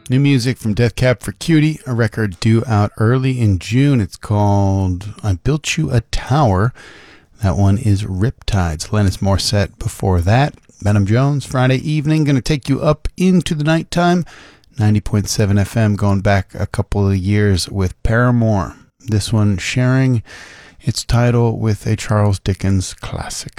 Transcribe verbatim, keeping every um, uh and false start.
New music from Death Cab for Cutie, a record due out early in June. It's called I Built You a Tower. That one is Riptides. Alanis Morissette before that. Benham Jones, Friday evening, going to take you up into the nighttime. ninety point seven F M, going back a couple of years with Paramore. This one sharing its title with a Charles Dickens classic.